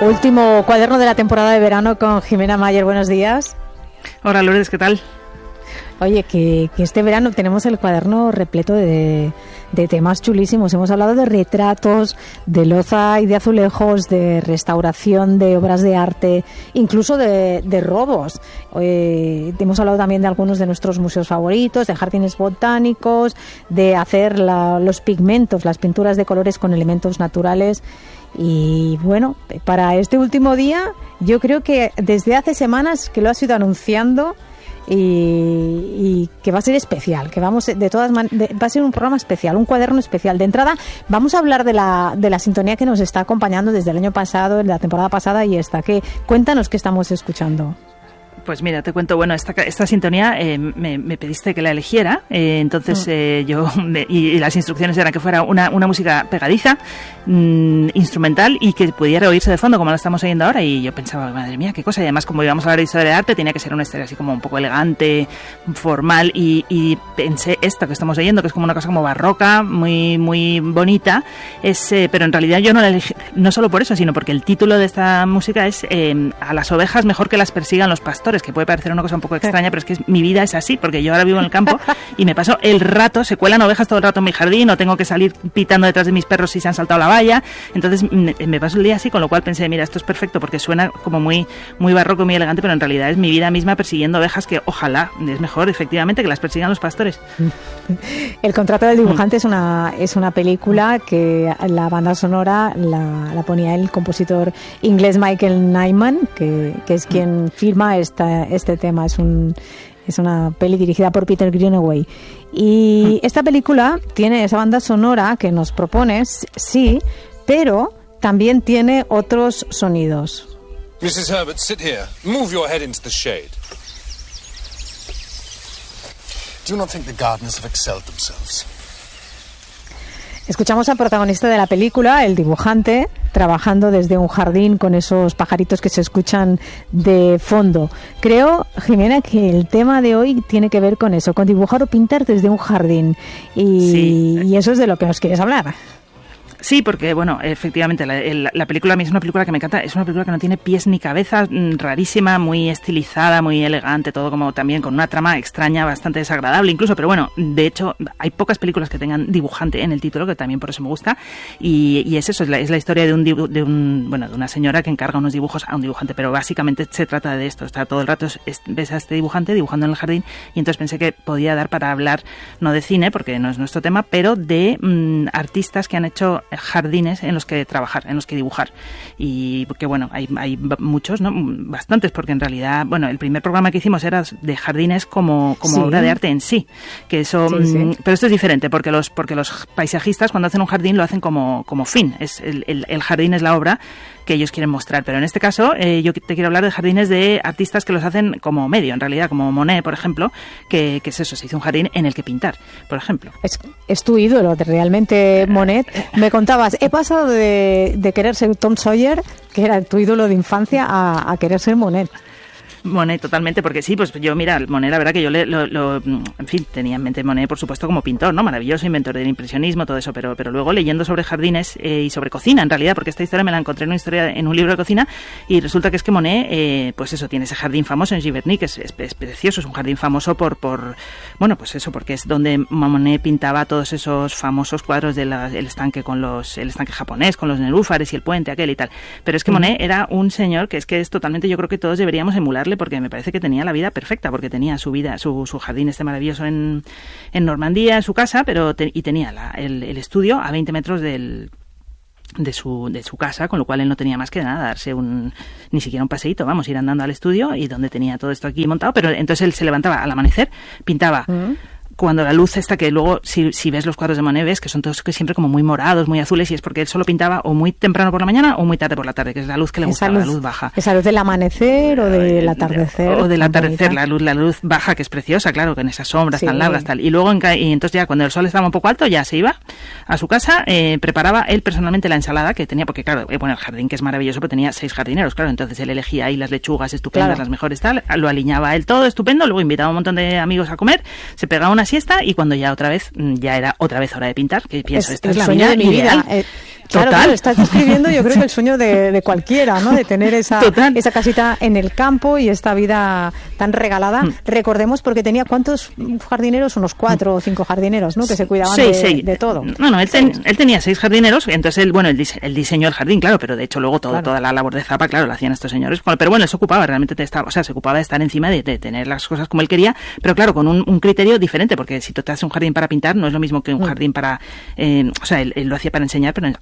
Último cuaderno de la temporada de verano con Jimena Mayer. Buenos días. Hola Lourdes, ¿qué tal? Oye, que este verano tenemos el cuaderno repleto de temas chulísimos. Hemos hablado de retratos, de loza y de azulejos, de restauración, de obras de arte, incluso de robos. Hemos hablado también de algunos de nuestros museos favoritos, de jardines botánicos, de hacer los pigmentos, las pinturas de colores con elementos naturales. Y bueno, para este último día, yo creo que desde hace semanas que lo has ido anunciando y que va a ser especial, que vamos va a ser un programa especial, un cuaderno especial. De entrada, vamos a hablar de la sintonía que nos está acompañando desde el año pasado, en la temporada pasada y esta. Cuéntanos qué estamos escuchando. Pues mira, te cuento, bueno, esta sintonía me pediste que la eligiera, entonces y las instrucciones eran que fuera una música pegadiza, instrumental y que pudiera oírse de fondo como la estamos oyendo ahora, y yo pensaba, madre mía, qué cosa, y además como íbamos a hablar de historia de arte tenía que ser una historia así como un poco elegante, formal, y pensé esto que estamos oyendo, que es como una cosa como barroca, muy muy bonita, pero en realidad yo no la elegí, no solo por eso, sino porque el título de esta música es A las ovejas mejor que las persigan los pastores, que puede parecer una cosa un poco extraña, pero es que mi vida es así, porque yo ahora vivo en el campo y me paso el rato, se cuelan ovejas todo el rato en mi jardín, o tengo que salir pitando detrás de mis perros si se han saltado la valla, entonces me paso el día así, con lo cual pensé, mira, esto es perfecto porque suena como muy, muy barroco, muy elegante, pero en realidad es mi vida misma persiguiendo ovejas, que ojalá es mejor efectivamente que las persigan los pastores. El contrato del dibujante es una película que la banda sonora la ponía el compositor inglés Michael Nyman, que es quien firma este tema. Es una peli dirigida por Peter Greenaway. Y esta película tiene esa banda sonora que nos propones, sí, pero también tiene otros sonidos. Mrs. Herbert, sit here. Move your head into the shade. Do you not think the gardeners have excelled themselves? Escuchamos al protagonista de la película, el dibujante, trabajando desde un jardín con esos pajaritos que se escuchan de fondo. Creo, Jimena, que el tema de hoy tiene que ver con eso, con dibujar o pintar desde un jardín. Y eso es de lo que nos quieres hablar. Sí, porque, bueno, efectivamente, la película a mí es una película que me encanta, es una película que no tiene pies ni cabeza, rarísima, muy estilizada, muy elegante, todo como también con una trama extraña, bastante desagradable incluso, pero bueno, de hecho, hay pocas películas que tengan dibujante en el título, que también por eso me gusta, y es eso, es la historia de una señora que encarga unos dibujos a un dibujante, pero básicamente se trata de esto, está todo el rato, ves a este dibujante dibujando en el jardín, y entonces pensé que podía dar para hablar, no de cine, porque no es nuestro tema, pero de artistas que han hecho jardines en los que trabajar, en los que dibujar, y que bueno, hay muchos, ¿no? Bastantes, porque en realidad, bueno, el primer programa que hicimos era de jardines como sí, obra de arte en sí, que eso, sí. Pero esto es diferente, porque los paisajistas cuando hacen un jardín lo hacen como fin, es el jardín es la obra que ellos quieren mostrar, pero en este caso yo te quiero hablar de jardines de artistas que los hacen como medio, en realidad, como Monet, por ejemplo, que es eso, se hizo un jardín en el que pintar, por ejemplo. Es tu ídolo, realmente, Monet. Me contabas, he pasado de querer ser Tom Sawyer, que era tu ídolo de infancia, a querer ser Monet. Monet, totalmente, porque sí, pues yo, mira, Monet, la verdad que yo en fin, tenía en mente Monet, por supuesto, como pintor, ¿no? Maravilloso, inventor del impresionismo, todo eso, pero luego leyendo sobre jardines y sobre cocina, en realidad, porque esta historia me la encontré en un libro de cocina, y resulta que es que Monet, pues eso, tiene ese jardín famoso en Giverny, que es precioso, es un jardín famoso bueno, pues eso, porque es donde Monet pintaba todos esos famosos cuadros del estanque el estanque japonés, con los nenúfares y el puente aquel y tal, pero es que Monet era un señor que es totalmente, yo creo que todos deberíamos emularle, porque me parece que tenía la vida perfecta, porque tenía su vida, su jardín maravilloso en Normandía, en su casa, y tenía el estudio a 20 metros de su casa, con lo cual él no tenía más que nada, darse ni siquiera un paseíto, ir andando al estudio, y donde tenía todo esto aquí montado, pero entonces él se levantaba al amanecer, pintaba cuando la luz esta, que luego si ves los cuadros de Monet ves que son todos siempre como muy morados, muy azules, y es porque él solo pintaba o muy temprano por la mañana o muy tarde por la tarde, que es la luz que le gustaba, la luz baja. ¿Esa luz del amanecer o del atardecer? O del atardecer, la luz baja, que es preciosa, claro, con esas sombras tan largas, tal. Y luego, y entonces ya cuando el sol estaba un poco alto, ya se iba a su casa, preparaba él personalmente la ensalada que tenía, porque claro, el jardín, que es maravilloso, pero tenía 6 jardineros, claro, entonces él elegía ahí las lechugas estupendas, las mejores, tal, lo aliñaba él todo estupendo, luego invitaba a un montón de amigos a comer, se pegaba una una siesta y cuando ya otra vez, ya era otra vez hora de pintar, que pienso, esta es la sueño vida de mi vida. Claro, estás describiendo yo creo que el sueño de cualquiera, ¿no? De tener esa casita en el campo y esta vida tan regalada. Recordemos, porque tenía, ¿cuántos jardineros? Unos 4 o 5 jardineros, ¿no? Que se cuidaban de todo. No, él tenía 6 jardineros, entonces él diseñó el jardín, claro, pero de hecho luego toda la labor de zapa, claro, la hacían estos señores. Pero bueno, él se ocupaba, realmente se ocupaba de estar encima de tener las cosas como él quería, pero claro, con un criterio diferente, porque si tú te haces un jardín para pintar, no es lo mismo que un jardín para... él lo hacía para enseñar, pero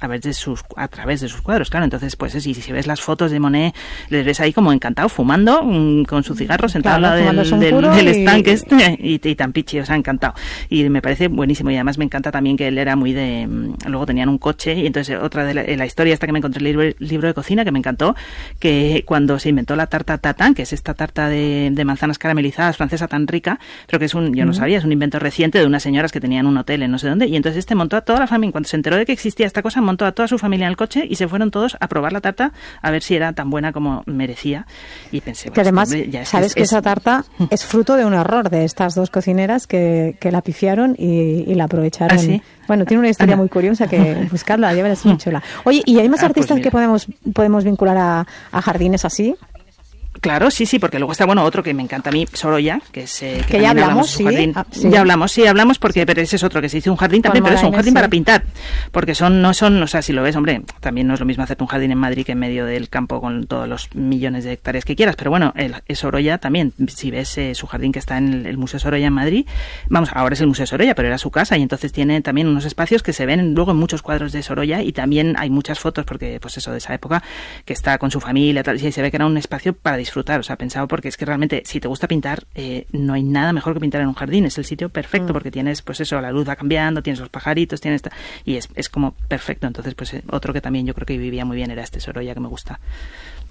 a través de sus cuadros, claro. Entonces, pues si ves las fotos de Monet, les ves ahí como encantado, fumando, con su cigarro, sentado al lado del estanque y tan pichi, o sea, encantado. Y me parece buenísimo, y además me encanta también que él era muy de... Luego tenían un coche, y entonces otra de la historia esta que me encontré en el libro de cocina, que me encantó, que cuando se inventó la tarta tatin, que es esta tarta de manzanas caramelizadas francesa tan rica, pero que es yo no sabía, es un invento reciente de unas señoras que tenían un hotel en no sé dónde, y entonces montó a toda la familia, cuando se enteró de que existía esta cosa, montó a toda su familia en el coche y se fueron todos a probar la tarta a ver si era tan buena como merecía. Y pensé, que además, sabes que esa tarta es fruto de un error de estas dos cocineras que la pifiaron y la aprovecharon. ¿Ah, sí? Bueno, tiene una historia muy curiosa que buscarla, ya verás, muy chula. Oye, ¿y hay más artistas que podemos vincular a jardines así? Claro, sí, porque luego está, otro que me encanta a mí, Sorolla, que es... que ya hablamos, sí. Ya hablamos porque pero ese es otro, que se hizo un jardín también, pero es un jardín para pintar, porque no son, o sea, si lo ves, hombre, también no es lo mismo hacerte un jardín en Madrid que en medio del campo con todos los millones de hectáreas que quieras, pero bueno, Sorolla también, si ves su jardín que está en el Museo Sorolla en Madrid, ahora es el Museo Sorolla, pero era su casa, y entonces tiene también unos espacios que se ven luego en muchos cuadros de Sorolla, y también hay muchas fotos, porque pues eso, de esa época, que está con su familia, tal, y se ve que era un espacio para disfrutar, o sea, pensado, porque es que realmente si te gusta pintar, no hay nada mejor que pintar en un jardín, es el sitio perfecto, porque tienes, pues eso, la luz va cambiando, tienes los pajaritos, y es como perfecto. Entonces, pues otro que también yo creo que vivía muy bien era Sorolla, que me gusta.